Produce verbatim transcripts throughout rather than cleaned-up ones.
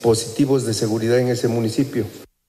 Positivos de seguridad en ese municipio.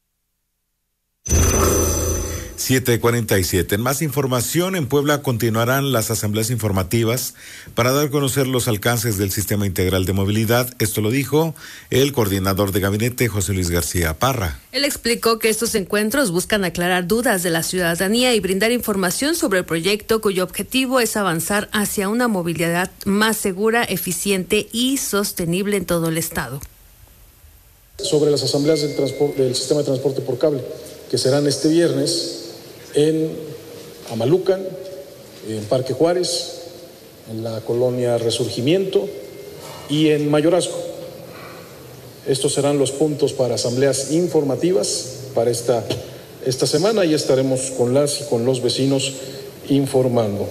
siete cuarenta y siete. En más información, en Puebla continuarán las asambleas informativas para dar a conocer los alcances del Sistema Integral de Movilidad. Esto lo dijo el coordinador de gabinete, José Luis García Parra. Él explicó que estos encuentros buscan aclarar dudas de la ciudadanía y brindar información sobre el proyecto, cuyo objetivo es avanzar hacia una movilidad más segura, eficiente y sostenible en todo el estado. Sobre las asambleas del, transporte, del sistema de transporte por cable, que serán este viernes en Amalucan, en Parque Juárez, en la colonia Resurgimiento y en Mayorazgo. Estos serán los puntos para asambleas informativas para esta, esta semana y estaremos con las y con los vecinos informando.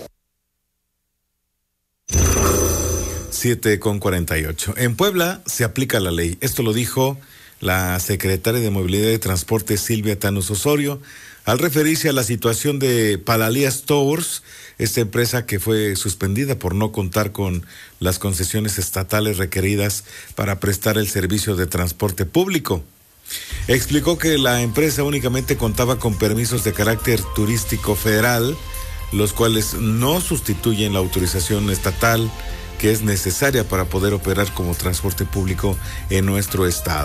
siete con cuarenta y ocho. En Puebla se aplica la ley. Esto lo dijo la secretaria de Movilidad y Transporte, Silvia Tanús Osorio, al referirse a la situación de Palalías Tours, esta empresa que fue suspendida por no contar con las concesiones estatales requeridas para prestar el servicio de transporte público. Explicó que la empresa únicamente contaba con permisos de carácter turístico federal, los cuales no sustituyen la autorización estatal que es necesaria para poder operar como transporte público en nuestro estado.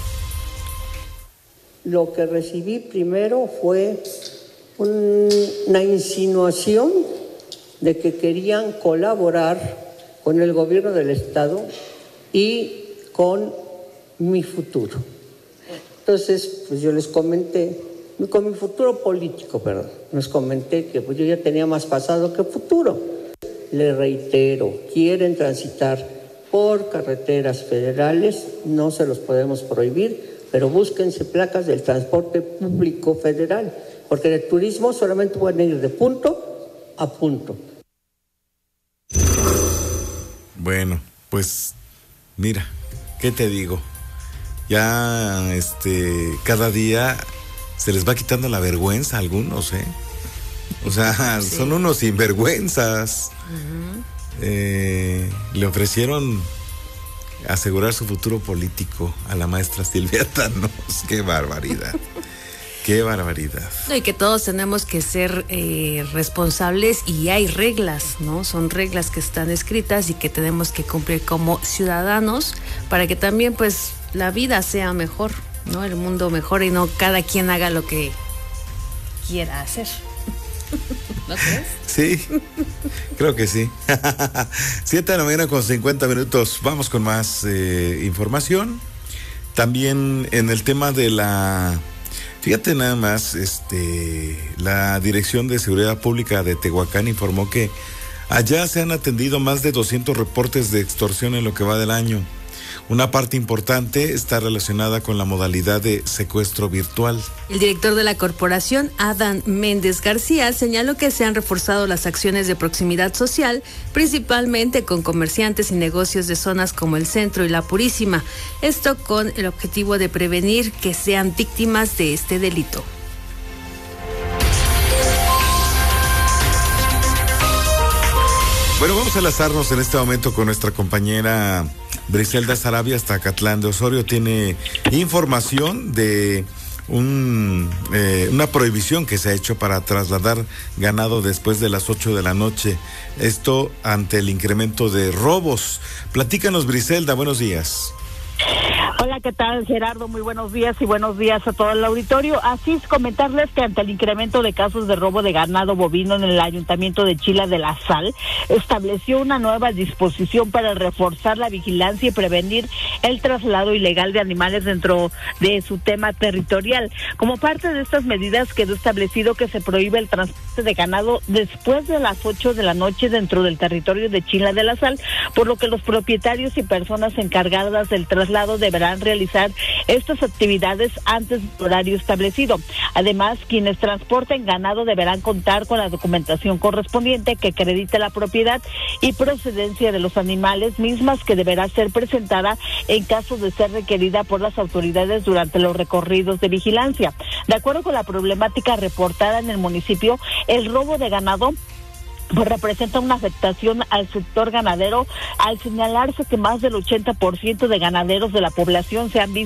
Lo que recibí primero fue un, una insinuación de que querían colaborar con el gobierno del estado y con mi futuro. Entonces, pues yo les comenté, con mi futuro político, perdón, les comenté que pues yo ya tenía más pasado que futuro. Les reitero, quieren transitar por carreteras federales, no se los podemos prohibir, pero búsquense placas del transporte público federal, porque de turismo solamente pueden ir de punto a punto. Bueno, pues mira, ¿qué te digo? Ya este cada día se les va quitando la vergüenza a algunos, ¿eh? O sea, sí. Son unos sinvergüenzas. Uh-huh. Eh, le ofrecieron asegurar su futuro político a la maestra Silvia Tanús. ¡Qué barbaridad! ¡Qué barbaridad! No, y que todos tenemos que ser eh, responsables y hay reglas, ¿no? Son reglas que están escritas y que tenemos que cumplir como ciudadanos para que también, pues, la vida sea mejor, ¿no? El mundo mejor y no cada quien haga lo que quiera hacer. ¿No crees? Sí, creo que sí. Siete de la mañana con cincuenta minutos. Vamos con más eh, información. También en el tema de la... Fíjate nada más, este, la Dirección de Seguridad Pública de Tehuacán informó que allá se han atendido más de doscientos reportes de extorsión en lo que va del año. Una parte importante está relacionada con la modalidad de secuestro virtual. El director de la corporación, Adán Méndez García, señaló que se han reforzado las acciones de proximidad social, principalmente con comerciantes y negocios de zonas como el Centro y La Purísima. Esto con el objetivo de prevenir que sean víctimas de este delito. Bueno, vamos a enlazarnos en este momento con nuestra compañera Briselda Sarabia hasta Acatlán de Osorio. Tiene información de un, eh, una prohibición que se ha hecho para trasladar ganado después de las ocho de la noche. Esto ante el incremento de robos. Platícanos, Briselda, buenos días. Hola, ¿qué tal, Gerardo? Muy buenos días y buenos días a todo el auditorio. Así es, comentarles que ante el incremento de casos de robo de ganado bovino en el Ayuntamiento de Chila de la Sal, estableció una nueva disposición para reforzar la vigilancia y prevenir el traslado ilegal de animales dentro de su tema territorial. Como parte de estas medidas, quedó establecido que se prohíbe el transporte de ganado después de las ocho de la noche dentro del territorio de Chila de la Sal, por lo que los propietarios y personas encargadas del traslado deberán realizar estas actividades antes del horario establecido. Además, quienes transporten ganado deberán contar con la documentación correspondiente que acredite la propiedad y procedencia de los animales, mismas que deberá ser presentada en caso de ser requerida por las autoridades durante los recorridos de vigilancia. De acuerdo con la problemática reportada en el municipio, el robo de ganado pues representa una afectación al sector ganadero, al señalarse que más del ochenta por ciento de ganaderos de la población se han visto